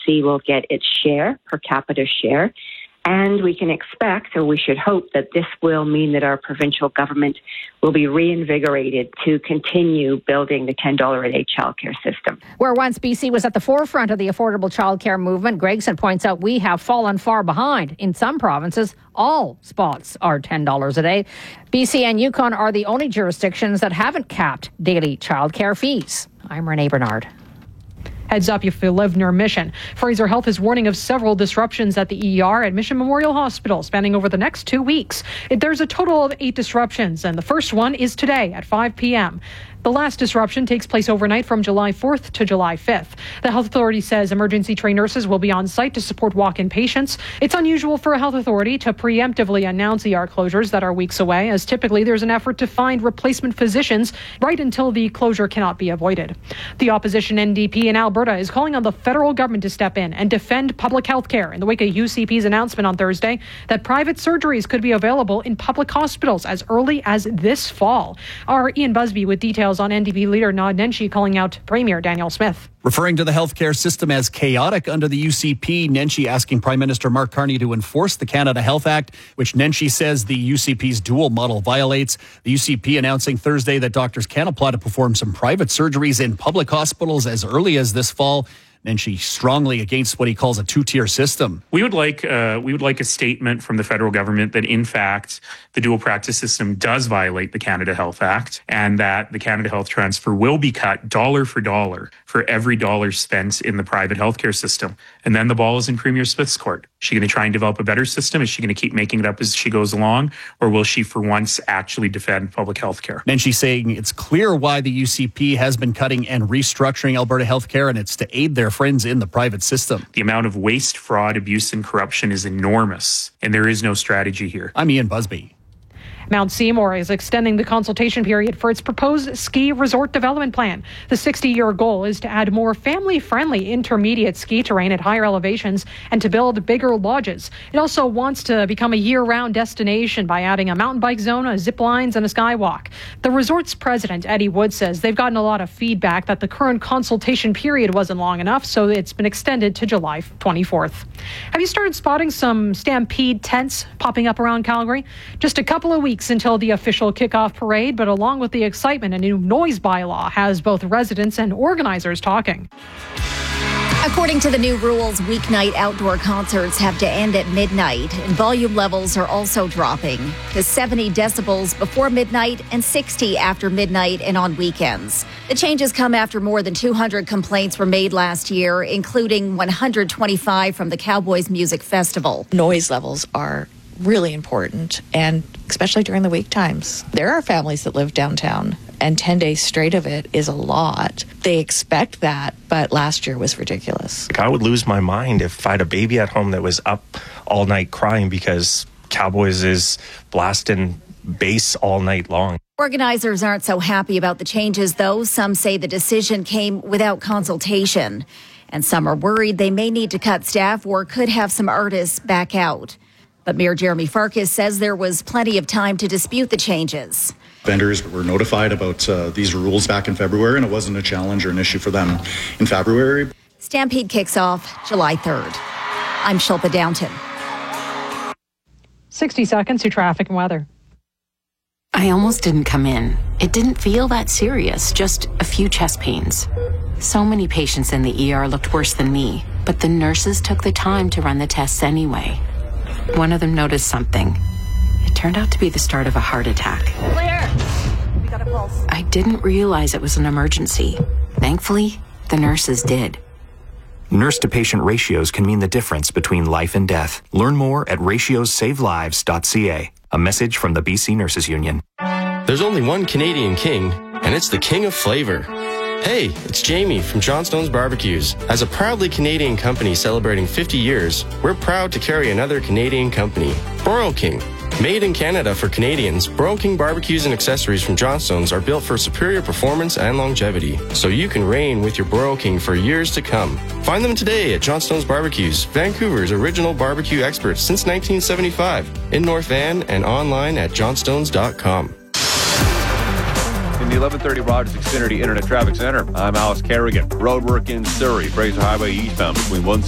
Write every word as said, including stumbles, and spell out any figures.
C will get its share, per capita share. And we can expect, or we should hope, that this will mean that our provincial government will be reinvigorated to continue building the ten dollars a day childcare system. Where once B C was at the forefront of the affordable childcare movement, Gregson points out we have fallen far behind. In some provinces, all spots are ten dollars a day. B C and Yukon are the only jurisdictions that haven't capped daily childcare fees. I'm Renee Bernard. Heads up if you live near Mission. Fraser Health is warning of several disruptions at the E R at Mission Memorial Hospital spanning over the next two weeks. There's a total of eight disruptions, and the first one is today at five p.m. The last disruption takes place overnight from July fourth to July fifth. The health authority says emergency trained nurses will be on site to support walk-in patients. It's unusual for a health authority to preemptively announce E R closures that are weeks away, as typically there's an effort to find replacement physicians right until the closure cannot be avoided. The opposition N D P in Alberta is calling on the federal government to step in and defend public health care in the wake of U C P's announcement on Thursday that private surgeries could be available in public hospitals as early as this fall. Our Ian Busby with details on N D P leader Naheed Nenshi calling out Premier Danielle Smith. Referring to the healthcare system as chaotic under the U C P, Nenshi asking Prime Minister Mark Carney to enforce the Canada Health Act, which Nenshi says the U C P's dual model violates. The U C P announcing Thursday that doctors can apply to perform some private surgeries in public hospitals as early as this fall. Nenshi strongly against what he calls a two-tier system. We would like uh, we would like a statement from the federal government that, in fact, the dual practice system does violate the Canada Health Act, and that the Canada Health Transfer will be cut dollar for dollar for every dollar spent in the private healthcare system. And then the ball is in Premier Smith's court. Is she going to try and develop a better system? Is she going to keep making it up as she goes along? Or will she, for once, actually defend public health care? Nenshi saying it's clear why the U C P has been cutting and restructuring Alberta healthcare, and it's to aid their friends in the private system. The amount of waste, fraud, abuse, and corruption is enormous, and there is no strategy here. I'm Ian Busby. Mount Seymour is extending the consultation period for its proposed ski resort development plan. The sixty-year goal is to add more family-friendly intermediate ski terrain at higher elevations and to build bigger lodges. It also wants to become a year-round destination by adding a mountain bike zone, a zip lines, and a skywalk. The resort's president, Eddie Wood, says they've gotten a lot of feedback that the current consultation period wasn't long enough, so it's been extended to July twenty-fourth. Have you started spotting some Stampede tents popping up around Calgary? Just a couple of weeks until the official kickoff parade, but along with the excitement, a new noise bylaw has both residents and organizers talking. According to the new rules, weeknight outdoor concerts have to end at midnight, and volume levels are also dropping to seventy decibels before midnight and sixty after midnight and on weekends. The changes come after more than two hundred complaints were made last year, including one hundred twenty-five from the Cowboys Music Festival. Noise levels are really important, and especially during the week times. There are families that live downtown, and ten days straight of it is a lot. They expect that, but last year was ridiculous. I would lose my mind if I had a baby at home that was up all night crying because Cowboys is blasting bass all night long. Organizers aren't so happy about the changes, though. Some say the decision came without consultation, and some are worried they may need to cut staff or could have some artists back out. But Mayor Jeremy Farkas says there was plenty of time to dispute the changes. Vendors were notified about uh, these rules back in February, and it wasn't a challenge or an issue for them in February. Stampede kicks off July third. I'm Shilpa Downton. sixty seconds to traffic and weather. I almost didn't come in. It didn't feel that serious, just a few chest pains. So many patients in the E R looked worse than me, but the nurses took the time to run the tests anyway. One of them noticed something. It turned out to be the start of a heart attack. Clear. We got a pulse. I didn't realize it was an emergency. Thankfully, the nurses did. Nurse-to-patient ratios can mean the difference between life and death. Learn more at ratios save lives dot c a. A message from the B C Nurses Union. There's only one Canadian king, and it's the king of flavor. Hey, it's Jamie from Johnstone's Barbecues. As a proudly Canadian company celebrating fifty years, we're proud to carry another Canadian company, Broil King. Made in Canada for Canadians, Broil King barbecues and accessories from Johnstone's are built for superior performance and longevity, so you can reign with your Broil King for years to come. Find them today at Johnstone's Barbecues, Vancouver's original barbecue experts since nineteen seventy-five, in North Van and online at johnstones dot com. In the eleven thirty Rogers Xfinity Internet Traffic Center, I'm Alice Kerrigan. Roadwork in Surrey, Fraser Highway eastbound between one